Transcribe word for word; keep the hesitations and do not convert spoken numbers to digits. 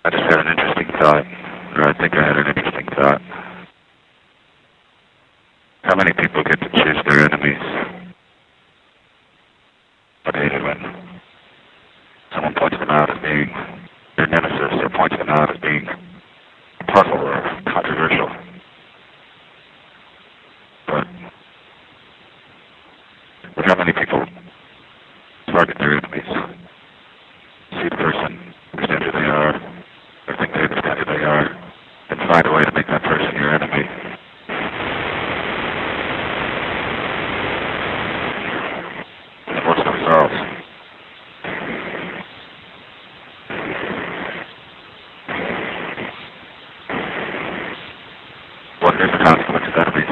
I just had an interesting thought, or I think I had an interesting thought. How many people get to choose their enemies? But hated when someone points them out as being their nemesis or points them out as being puzzle or controversial. But, but how many people target their enemies?